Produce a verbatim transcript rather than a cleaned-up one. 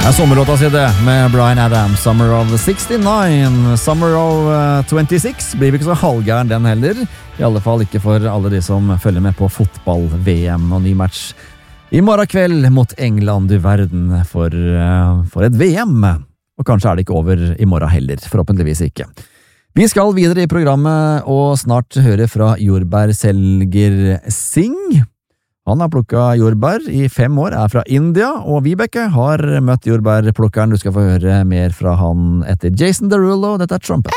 Det er sommerlåta si det, med Bryan Adams, Summer of sixty-nine. Summer of twenty-six blir ikke så halvgæren den heller. I alle fall ikke for alle de som følger med på fotball-V M og ny match i morgen kveld mot England, du verden, for, for et V M. Og kanskje er det ikke over i morgen heller, forhåpentligvis ikke. Vi skal videre i programmet og snart høre fra jordbærselger Singh. Han har plukket jordbær i fem år, er fra India, og Vibeke har møtt jordbærplukkeren. Du skal få høre mer fra han etter Jason Derulo. Dette er Trumpet.